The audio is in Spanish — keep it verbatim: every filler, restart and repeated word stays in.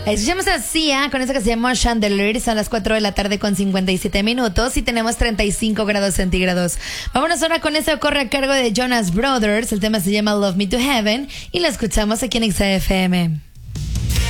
Escuchamos a Sia con eso que se llama Chandelier. Son las cuatro de la tarde con cincuenta y siete minutos y tenemos treinta y cinco grados centígrados. Vámonos ahora con eso, corre a cargo de Jonas Brothers. El tema se llama Love Me to Heaven y lo escuchamos aquí en X F M.